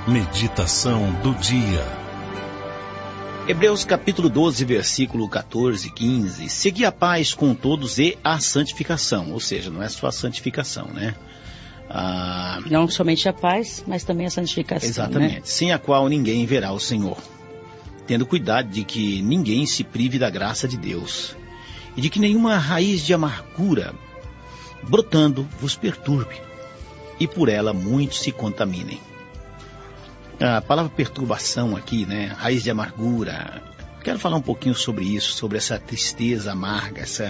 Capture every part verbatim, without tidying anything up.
Meditação do dia. Hebreus capítulo doze, versículo quatorze, quinze. Segui a paz com todos e a santificação. Ou seja, não é só a santificação, né? Ah, não somente a paz, mas também a santificação. Exatamente. Né? Sem a qual ninguém verá o Senhor. Tendo cuidado de que ninguém se prive da graça de Deus. E de que nenhuma raiz de amargura brotando vos perturbe. E por ela muitos se contaminem. A palavra perturbação aqui, né? Raiz de amargura. Quero falar um pouquinho sobre isso, sobre essa tristeza amarga, essa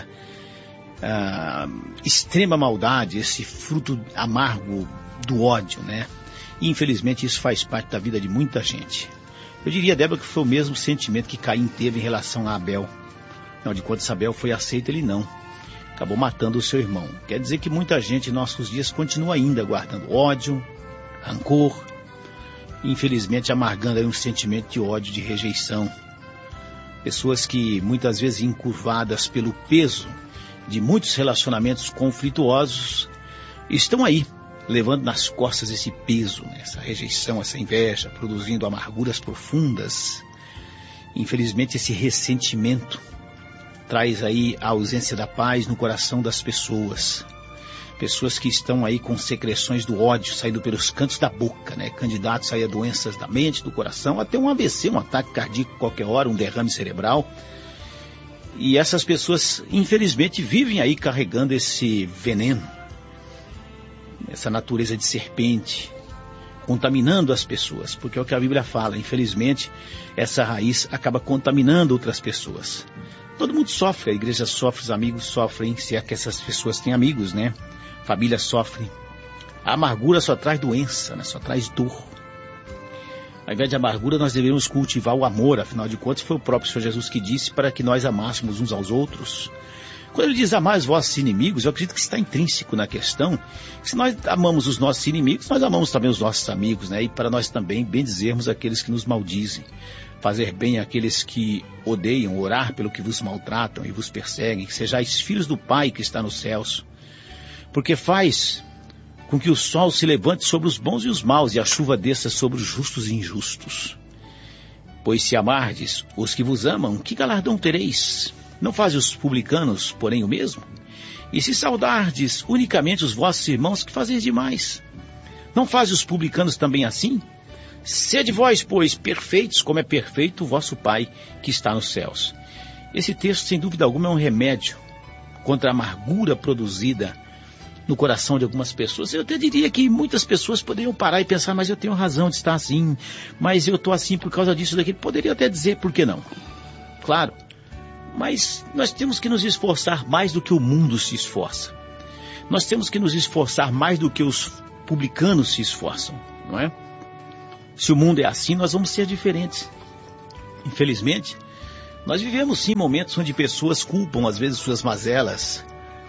uh, extrema maldade, esse fruto amargo do ódio, né? E infelizmente isso faz parte da vida de muita gente. Eu diria, Débora, que foi o mesmo sentimento que Caim teve em relação a Abel. Afinal de contas, Abel foi aceito, ele não. Acabou matando o seu irmão. Quer dizer que muita gente em nossos dias continua ainda guardando ódio, rancor, infelizmente amargando aí um sentimento de ódio, de rejeição. Pessoas que muitas vezes encurvadas pelo peso de muitos relacionamentos conflituosos estão aí, levando nas costas esse peso, né? Essa rejeição, essa inveja, produzindo amarguras profundas. Infelizmente esse ressentimento traz aí a ausência da paz no coração das pessoas. Pessoas que estão aí com secreções do ódio saindo pelos cantos da boca, né? Candidatos aí a doenças da mente, do coração, até um A V C, um ataque cardíaco qualquer hora, um derrame cerebral. E essas pessoas, infelizmente, vivem aí carregando esse veneno, essa natureza de serpente, contaminando as pessoas, porque é o que a Bíblia fala. Infelizmente, essa raiz acaba contaminando outras pessoas. Todo mundo sofre, a igreja sofre, os amigos sofrem, se é que essas pessoas têm amigos, né? Família sofre. A amargura só traz doença, né? Só traz dor. Ao invés de amargura, nós devemos cultivar o amor. Afinal de contas, foi o próprio Senhor Jesus que disse para que nós amássemos uns aos outros. Quando ele diz amar os vossos inimigos, eu acredito que está intrínseco na questão. Que se nós amamos os nossos inimigos, nós amamos também os nossos amigos, né? E para nós também bendizermos aqueles que nos maldizem. Fazer bem àqueles que odeiam, orar pelo que vos maltratam e vos perseguem, que sejais filhos do Pai que está nos céus. Porque faz com que o sol se levante sobre os bons e os maus, e a chuva desça sobre os justos e injustos. Pois se amardes os que vos amam, que galardão tereis? Não fazem os publicanos, porém, o mesmo? E se saudardes unicamente os vossos irmãos, que fazeis demais? Não fazem os publicanos também assim? Sede vós, pois, perfeitos, como é perfeito o vosso Pai que está nos céus. Esse texto, sem dúvida alguma, é um remédio contra a amargura produzida no coração de algumas pessoas. Eu até diria que muitas pessoas poderiam parar e pensar, mas eu tenho razão de estar assim, mas eu estou assim por causa disso daqui. Poderia até dizer, por que não? Claro, mas nós temos que nos esforçar mais do que o mundo se esforça. Nós temos que nos esforçar mais do que os publicanos se esforçam, não é? Se o mundo é assim, nós vamos ser diferentes. Infelizmente, nós vivemos sim momentos onde pessoas culpam às vezes suas mazelas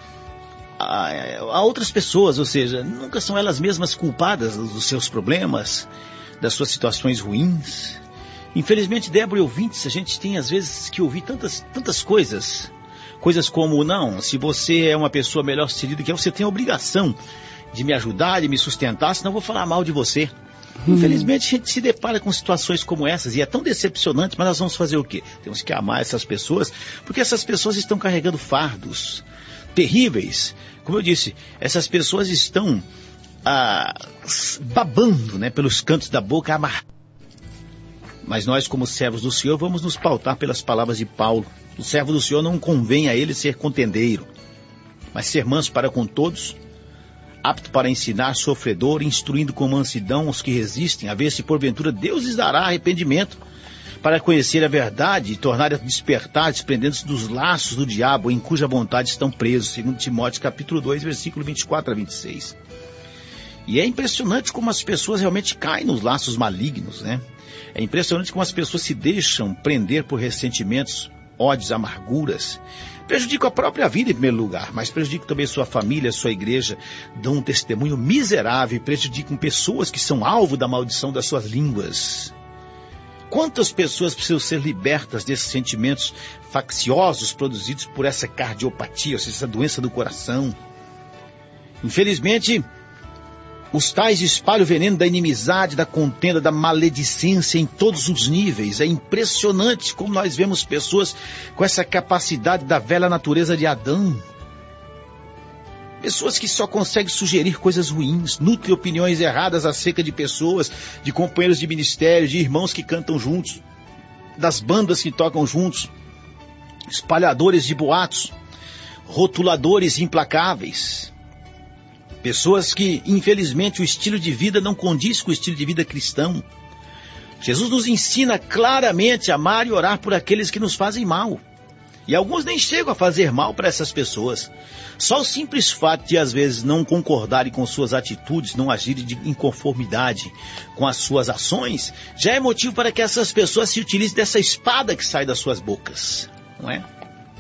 a, a outras pessoas, ou seja, nunca são elas mesmas culpadas dos seus problemas, das suas situações ruins. Infelizmente, Débora e ouvintes, a gente tem às vezes que ouvir tantas, tantas coisas. Coisas como, não, se você é uma pessoa melhor sucedida que eu, você tem a obrigação de me ajudar, de me sustentar, senão eu vou falar mal de você. Infelizmente a gente se depara com situações como essas e é tão decepcionante, mas nós vamos fazer o quê? Temos que amar essas pessoas, porque essas pessoas estão carregando fardos terríveis. Como eu disse, essas pessoas estão ah, babando, né, pelos cantos da boca, amar. Mas nós, como servos do Senhor, vamos nos pautar pelas palavras de Paulo. O servo do Senhor não convém a ele ser contendeiro, mas ser manso para com todos, apto para ensinar, sofredor, instruindo com mansidão os que resistem, a ver se porventura Deus lhes dará arrependimento, para conhecer a verdade e tornar a despertar, desprendendo-se dos laços do diabo, em cuja vontade estão presos, segundo Timóteo capítulo dois, versículo vinte e quatro a vinte e seis. E é impressionante como as pessoas realmente caem nos laços malignos, né? É impressionante como as pessoas se deixam prender por ressentimentos, ódios, amarguras. Prejudicam a própria vida em primeiro lugar, mas prejudicam também sua família, sua igreja, dão um testemunho miserável e prejudicam pessoas que são alvo da maldição das suas línguas. Quantas pessoas precisam ser libertas desses sentimentos facciosos produzidos por essa cardiopatia, ou seja, essa doença do coração? Infelizmente, Os tais espalham o veneno da inimizade, da contenda, da maledicência em todos os níveis. É impressionante como nós vemos pessoas com essa capacidade da velha natureza de Adão. Pessoas que só conseguem sugerir coisas ruins, nutrem opiniões erradas acerca de pessoas, de companheiros de ministério, de irmãos que cantam juntos, das bandas que tocam juntos, espalhadores de boatos, rotuladores implacáveis. Pessoas que, infelizmente, o estilo de vida não condiz com o estilo de vida cristão. Jesus nos ensina claramente a amar e orar por aqueles que nos fazem mal. E alguns nem chegam a fazer mal para essas pessoas. Só o simples fato de, às vezes, não concordarem com suas atitudes, não agirem de inconformidade com as suas ações, já é motivo para que essas pessoas se utilizem dessa espada que sai das suas bocas. Não é?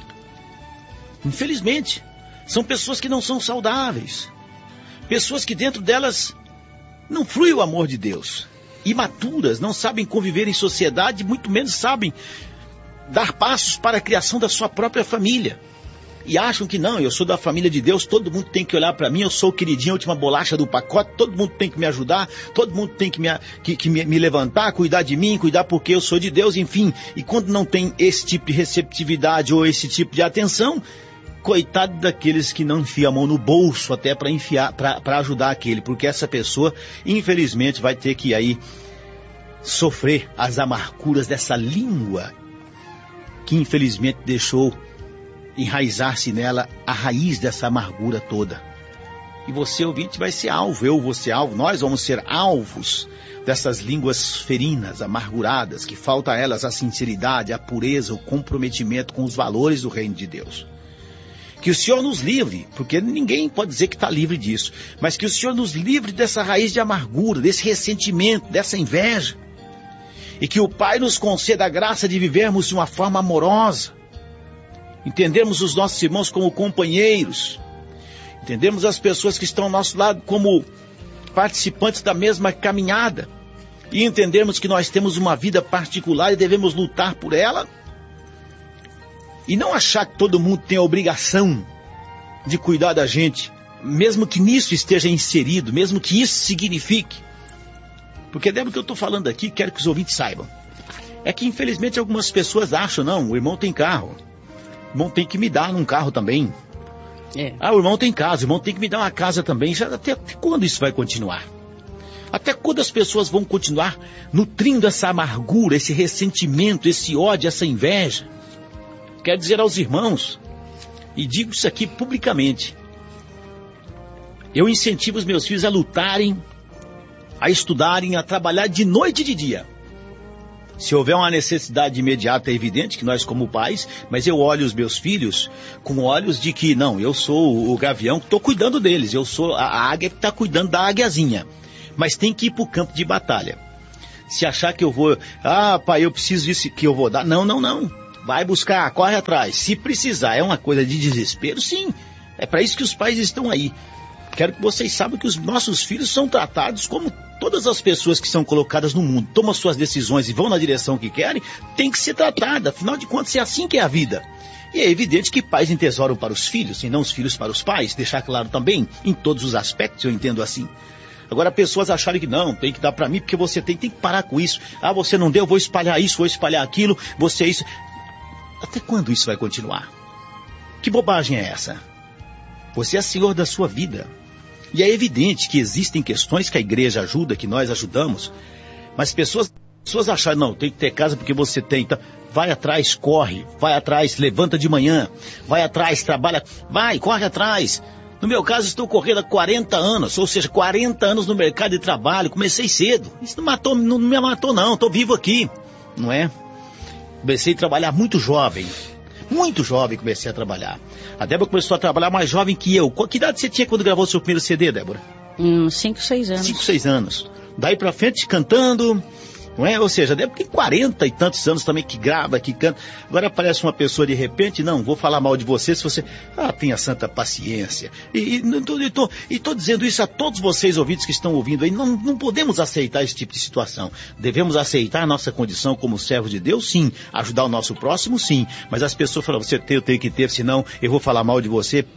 Infelizmente, são pessoas que não são saudáveis. Pessoas que dentro delas não flui o amor de Deus. Imaturas, não sabem conviver em sociedade, muito menos sabem dar passos para a criação da sua própria família. E acham que não, eu sou da família de Deus, todo mundo tem que olhar para mim, eu sou o queridinho, a última bolacha do pacote, todo mundo tem que me ajudar, todo mundo tem que, me, que, que me, me levantar, cuidar de mim, cuidar porque eu sou de Deus, enfim. E quando não tem esse tipo de receptividade ou esse tipo de atenção, coitado daqueles que não enfiam a mão no bolso até para enfiar, para ajudar aquele, porque essa pessoa, infelizmente, vai ter que aí sofrer as amarguras dessa língua que infelizmente deixou enraizar-se nela a raiz dessa amargura toda. E você, ouvinte, vai ser alvo, eu vou ser alvo, nós vamos ser alvos dessas línguas ferinas, amarguradas, que falta a elas a sinceridade, a pureza, o comprometimento com os valores do reino de Deus. Que o Senhor nos livre, porque ninguém pode dizer que está livre disso, mas que o Senhor nos livre dessa raiz de amargura, desse ressentimento, dessa inveja. E que o Pai nos conceda a graça de vivermos de uma forma amorosa, entendermos os nossos irmãos como companheiros, entendermos as pessoas que estão ao nosso lado como participantes da mesma caminhada, e entendermos que nós temos uma vida particular e devemos lutar por ela, e não achar que todo mundo tem a obrigação de cuidar da gente, mesmo que nisso esteja inserido, mesmo que isso signifique. Porque lembra que eu estou falando aqui, quero que os ouvintes saibam. É que infelizmente algumas pessoas acham, não, o irmão tem carro, o irmão tem que me dar um carro também. É. Ah, o irmão tem casa, o irmão tem que me dar uma casa também. Já até, até quando isso vai continuar? Até quando as pessoas vão continuar nutrindo essa amargura, esse ressentimento, esse ódio, essa inveja? Quero dizer aos irmãos, e digo isso aqui publicamente, eu incentivo os meus filhos a lutarem, a estudarem, a trabalhar de noite e de dia. Se houver uma necessidade imediata, é evidente que nós como pais, mas eu olho os meus filhos com olhos de que, não, eu sou o gavião que estou cuidando deles, eu sou a águia que está cuidando da águiazinha, mas tem que ir para o campo de batalha. Se achar que eu vou, ah, pai, eu preciso disso que eu vou dar, não, não, não. Vai buscar, corre atrás. Se precisar, é uma coisa de desespero, sim. É para isso que os pais estão aí. Quero que vocês saibam que os nossos filhos são tratados como todas as pessoas que são colocadas no mundo, tomam suas decisões e vão na direção que querem, tem que ser tratada. Afinal de contas, é assim que é a vida. E é evidente que pais entesouram para os filhos, e não os filhos para os pais. Deixar claro também, em todos os aspectos, eu entendo assim. Agora, pessoas acharem que não, tem que dar para mim, porque você tem, tem que parar com isso. Ah, você não deu, eu vou espalhar isso, vou espalhar aquilo, você isso... Até quando isso vai continuar? Que bobagem é essa? Você é senhor da sua vida. E é evidente que existem questões que a igreja ajuda, que nós ajudamos, mas pessoas, pessoas acharem, não, tem que ter casa porque você tem. Então, vai atrás, corre, vai atrás, levanta de manhã, vai atrás, trabalha, vai, corre atrás. No meu caso, estou correndo há quarenta anos, ou seja, quarenta anos no mercado de trabalho, comecei cedo. Isso não, matou, não me matou não, estou vivo aqui, não é? Comecei a trabalhar muito jovem, muito jovem comecei a trabalhar. A Débora começou a trabalhar mais jovem que eu. Que idade você tinha quando gravou seu primeiro C D, Débora? Uns cinco, seis anos. cinco, seis anos. Daí pra frente cantando, não é? Ou seja, a Débora tem quarenta e tantos anos também que grava, que canta. Agora aparece uma pessoa de repente, não, vou falar mal de você se você... Ah, tenha santa paciência. E estou dizendo isso a todos vocês ouvintes que estão ouvindo aí. Não, não podemos aceitar esse tipo de situação. Devemos aceitar a nossa condição como servo de Deus, sim. Ajudar o nosso próximo, sim. Mas as pessoas falam, você tem, eu tenho que ter, senão eu vou falar mal de você.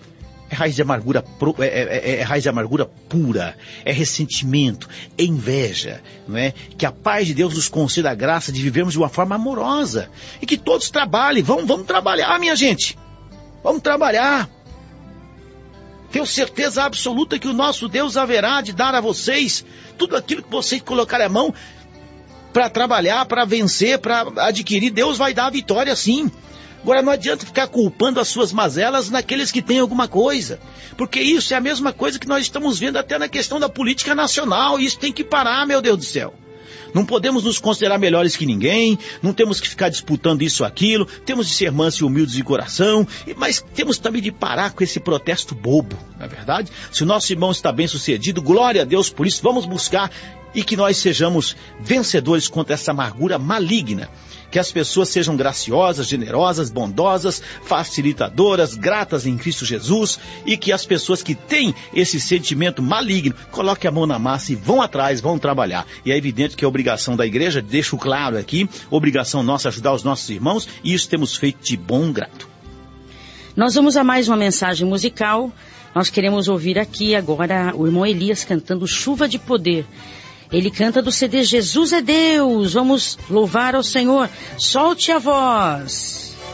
É raiz de amargura, é, é, é raiz de amargura pura, é ressentimento, é inveja, não é? Que a paz de Deus nos conceda a graça de vivermos de uma forma amorosa e que todos trabalhem. Vamos, vamos trabalhar, minha gente. Vamos trabalhar. Tenho certeza absoluta que o nosso Deus haverá de dar a vocês tudo aquilo que vocês colocarem a mão para trabalhar, para vencer, para adquirir. Deus vai dar a vitória sim. Agora não adianta ficar culpando as suas mazelas naqueles que têm alguma coisa, porque isso é a mesma coisa que nós estamos vendo até na questão da política nacional. Isso tem que parar, meu Deus do céu. Não podemos nos considerar melhores que ninguém, não temos que ficar disputando isso ou aquilo, temos de ser mansos e humildes de coração, mas temos também de parar com esse protesto bobo, não é verdade? Se o nosso irmão está bem sucedido, glória a Deus por isso, vamos buscar e que nós sejamos vencedores contra essa amargura maligna. Que as pessoas sejam graciosas, generosas, bondosas, facilitadoras, gratas em Cristo Jesus, e que as pessoas que têm esse sentimento maligno coloquem a mão na massa e vão atrás, vão trabalhar. E é evidente que é obrigação da igreja, deixo claro aqui, obrigação nossa ajudar os nossos irmãos, e isso temos feito de bom grado. Nós vamos a mais uma mensagem musical. Nós queremos ouvir aqui agora o irmão Elias cantando Chuva de Poder. Ele canta do C D Jesus é Deus. Vamos louvar ao Senhor. Solte a voz.